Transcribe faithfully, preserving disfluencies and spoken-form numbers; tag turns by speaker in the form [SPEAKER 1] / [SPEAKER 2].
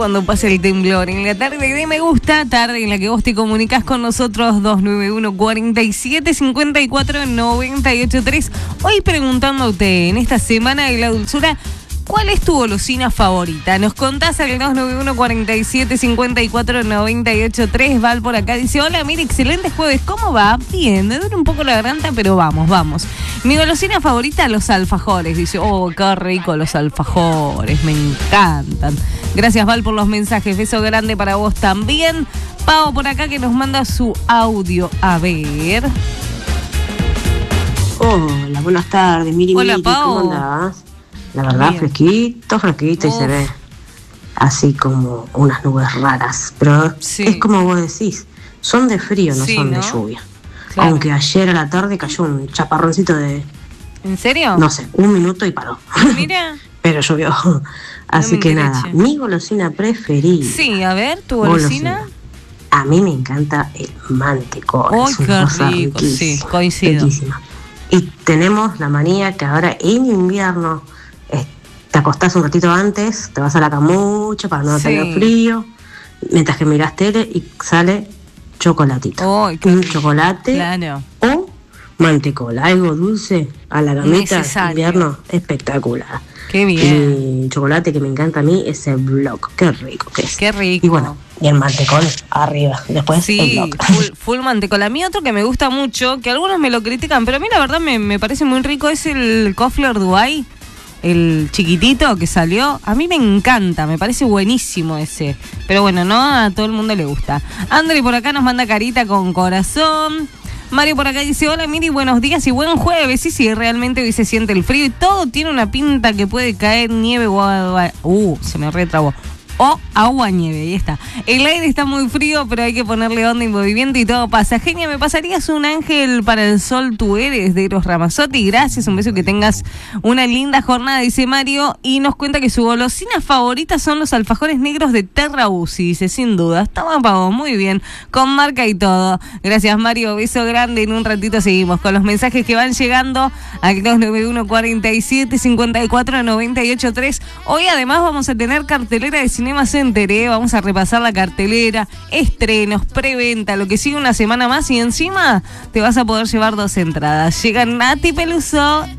[SPEAKER 1] Cuando pase el temblor, en la tarde de Me Gusta, tarde en la que vos te comunicas con nosotros, dos nueve uno, cuatro siete, cinco cuatro, nueve ocho tres. Hoy preguntándote, en esta semana de la dulzura, ¿cuál es tu golosina favorita? Nos contás al dos nueve uno, cuatro siete, cinco cuatro, nueve ocho tres. Val por acá dice, hola, mire, excelente jueves, ¿cómo va? Bien, me duele un poco la garganta, pero vamos, vamos. Mi golosina favorita, los alfajores. Dice, oh, qué rico los alfajores, me encantan. Gracias, Val, por los mensajes. Beso grande para vos también. Pau por acá que nos manda su audio. A ver.
[SPEAKER 2] Hola, buenas tardes, Miri.
[SPEAKER 1] Hola,
[SPEAKER 2] Miri,
[SPEAKER 1] Pau.
[SPEAKER 2] ¿cómo andás? La verdad, bien. fresquito, fresquito. Uf. Y se ve así como unas nubes raras. Pero sí. Es como vos decís, son de frío, no sí, son ¿no? de lluvia. Claro. Aunque ayer a la tarde cayó un chaparroncito de...
[SPEAKER 1] ¿En serio?
[SPEAKER 2] No sé, un minuto y paró.
[SPEAKER 1] Mira.
[SPEAKER 2] Pero llovió. Así no que nada, mi golosina preferida.
[SPEAKER 1] Sí, a ver, ¿tu golosina? golosina.
[SPEAKER 2] A mí me encanta el mantecol.
[SPEAKER 1] ¡Oh,
[SPEAKER 2] es
[SPEAKER 1] qué
[SPEAKER 2] una cosa
[SPEAKER 1] rico! Sí, coincido.
[SPEAKER 2] Riquísima. Y tenemos la manía que ahora en invierno eh, te acostás un ratito antes, te vas a la camucha para no sí. tener frío, mientras que mirás tele y sale chocolatito.
[SPEAKER 1] Oh,
[SPEAKER 2] un chocolate
[SPEAKER 1] claro.
[SPEAKER 2] o mantecol, algo dulce a la camita en invierno, espectacular.
[SPEAKER 1] Qué bien.
[SPEAKER 2] El chocolate que me encanta a mí es el Block. Qué rico que es.
[SPEAKER 1] Qué rico.
[SPEAKER 2] Y bueno, y el mantecol arriba. Después
[SPEAKER 1] sí,
[SPEAKER 2] el Block.
[SPEAKER 1] Full, full mantecol. A mí otro que me gusta mucho, que algunos me lo critican, pero a mí la verdad me, me parece muy rico, es el Kofler Dubai. El chiquitito que salió. A mí me encanta, me parece buenísimo ese. Pero bueno, no a todo el mundo le gusta. André por acá nos manda carita con corazón. Mario por acá dice, hola Miri, buenos días y buen jueves. Sí, sí, realmente hoy se siente el frío y todo tiene una pinta que puede caer nieve o agua. Uh, se me retrabó. O agua nieve, ahí está. El aire está muy frío, pero hay que ponerle onda y movimiento y todo pasa. Genia, ¿me pasarías un ángel para el sol tú eres de Eros Ramazzotti? Gracias, un beso, que tengas una linda jornada, dice Mario. Y nos cuenta que su golosina favorita son los alfajores negros de Terra Uzi. Dice, sin duda, estaba pago, muy bien, con marca y todo. Gracias, Mario, beso grande. En un ratito seguimos con los mensajes que van llegando al dos nueve uno, cuatro siete, cinco cuatro, nueve ocho tres. Hoy además vamos a tener cartelera de cine Center, ¿eh? Vamos a repasar la cartelera, estrenos, preventa, lo que sigue una semana más y encima te vas a poder llevar dos entradas. Llega Nati Peluso